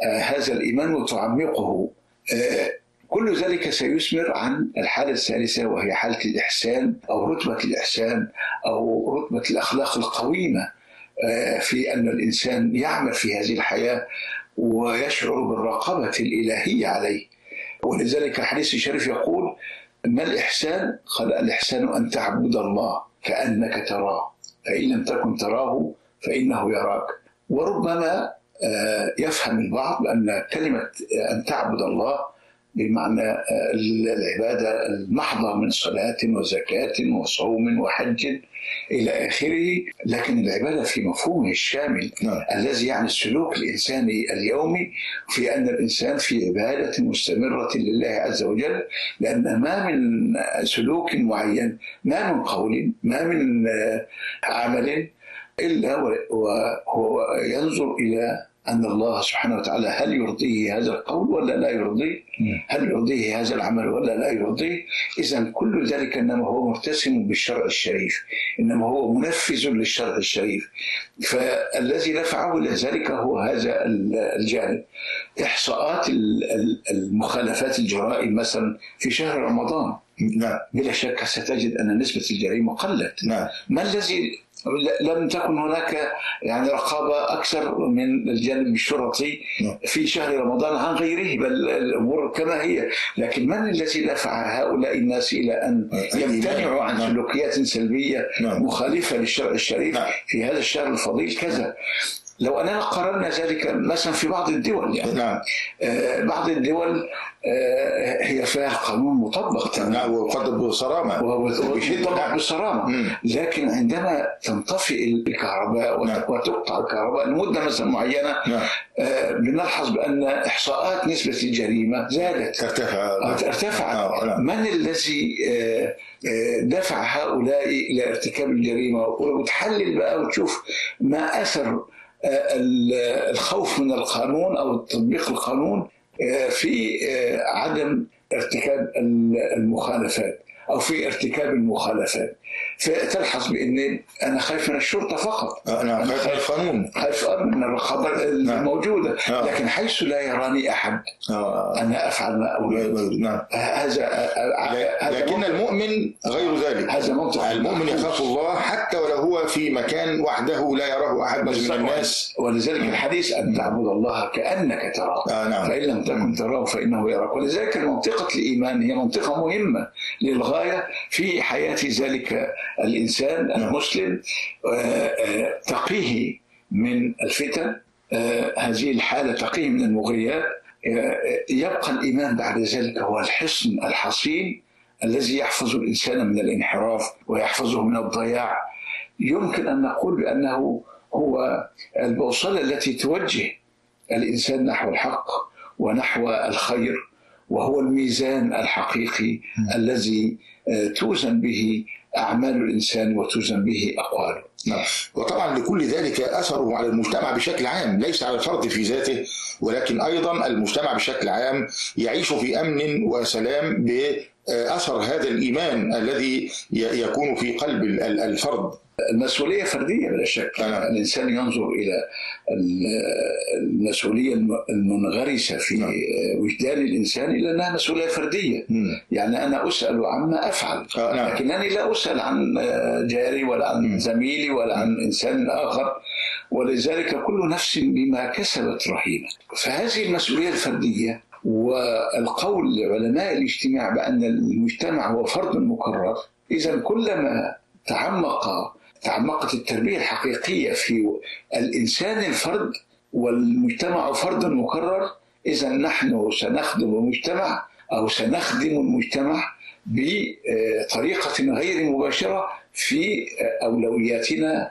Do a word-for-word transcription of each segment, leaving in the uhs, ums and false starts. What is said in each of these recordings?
هذا الإيمان وتعمقه. كل ذلك سيثمر عن الحالة الثالثة، وهي حالة الإحسان أو رتبة الإحسان أو رتبة الأخلاق القويمة، في أن الإنسان يعمل في هذه الحياة ويشعر بالرقابة الإلهية عليه. ولذلك الحديث الشريف يقول: ما الإحسان؟ قال: الإحسان أن تعبد الله كأنك تراه، فإن لم تكن تراه فإنه يراك. وربما يفهم البعض بأن كلمة أن تعبد الله بمعنى العبادة المحضة من صلاة وزكاة وصوم وحج إلى آخره، لكن العبادة في مفهومه الشامل الذي يعني السلوك الإنساني اليومي، في أن الإنسان في عبادة مستمرة لله عز وجل، لأن ما من سلوك معين، ما من قول، ما من عمل إلا وهو ينظر إلى أن الله سبحانه وتعالى هل يرضيه هذا القول ولا لا يرضيه، هل يرضيه هذا العمل ولا لا يرضيه. إذن كل ذلك إنما هو مرتسم بالشرع الشريف، إنما هو منفذ للشرع الشريف. فالذي دفعه إلى ذلك هو هذا الجانب. إحصاءات المخالفات الجرائم مثلا في شهر رمضان، نعم، بلا شك ستجد أن نسبة الجريمة قلت. نعم. ما الذي لم تكن هناك يعني رقابة أكثر من الجانب الشرطي في شهر رمضان عن غيره، بل الأمور كما هي. لكن من الذي دفع هؤلاء الناس إلى أن يمتنعوا عن سلوكيات سلبية مخالفة للشرع الشريف في هذا الشهر الفضيل كذا؟ لو أننا قررنا ذلك مثلا في بعض الدول، يعني نعم. آه بعض الدول آه هي فيها قانون مطبق نعم، ويطبق بصرامة ويطبق بصرامة، لكن عندما تنطفئ الكهرباء نعم. وتقطع الكهرباء لمدة مثلا معينة، نعم. آه بنلحظ بأن إحصاءات نسبة الجريمة زادت، ارتفع ارتفع نعم. من الذي آه دفع هؤلاء إلى ارتكاب الجريمة؟ وتحلل بقى وتشوف ما أثر الخوف من القانون أو تطبيق القانون في عدم ارتكاب المخالفات أو في ارتكاب المخالفات. فتلحظ بأن أنا خايف من الشرطة فقط، أنا خايف من القانون، خايف من الرقابة الموجودة، لكن حيث لا يراني أحد أنا أفعل ما أريد. نعم. هذا لكن المؤمن غير ذلك. هذا منطق. المؤمن يخاف الله حتى ولو هو في مكان وحده لا يراه أحد من الناس. ولذلك الحديث أن تعبد الله كأنك تراه، آه نعم. فإن لم تكن تراه فإنه يراك. ولذلك منطقة الإيمان هي منطقة مهمة للغاية في حياة ذلك الإنسان المسلم، تقيه من الفتن، هذه الحالة تقيه من المغريات. يبقى الإيمان بعد ذلك هو الحصن الحصين الذي يحفظ الإنسان من الانحراف ويحفظه من الضياع. يمكن أن نقول بأنه هو البوصلة التي توجه الإنسان نحو الحق ونحو الخير، وهو الميزان الحقيقي الذي توزن به أعمال الإنسان وتوزن به أقواله. نعم. وطبعا لكل ذلك أثره على المجتمع بشكل عام، ليس على الفرد في ذاته، ولكن أيضا المجتمع بشكل عام يعيش في أمن وسلام بأثر هذا الإيمان الذي يكون في قلب الفرد. المسؤولية فردية بلا شك. أنا. الإنسان ينظر إلى المسؤولية المنغرسة في نعم. وجدان الإنسان إلى أنها مسؤولية فردية. م. يعني أنا أسأل عما أفعل، آه نعم. لكنني لا أسأل عن جاري ولا عن م. زميلي ولا عن إنسان آخر، ولذلك كل نفس بما كسبت رهينة. فهذه المسؤولية الفردية، والقول لعلماء الاجتماع بأن المجتمع هو فرد مكرر، إذن كلما تعمق تعمقت التربية الحقيقية في الإنسان الفرد والمجتمع فرد مكرر، إذا نحن سنخدم المجتمع أو سنخدم المجتمع بطريقة غير مباشرة في أولوياتنا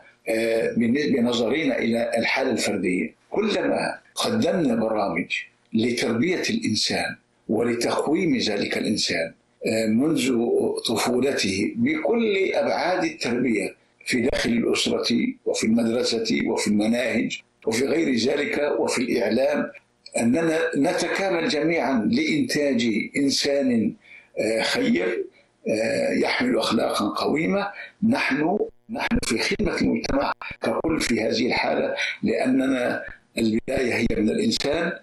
بنظرنا إلى الحالة الفردية. كلما قدمنا برامج لتربية الإنسان ولتقويم ذلك الإنسان منذ طفولته بكل أبعاد التربية في داخل الأسرة وفي المدرسة وفي المناهج وفي غير ذلك وفي الإعلام، أننا نتكامل جميعا لإنتاج إنسان خير يحمل أخلاقا قويمة. نحن نحن في خدمة المجتمع ككل في هذه الحالة، لأننا البداية هي من الإنسان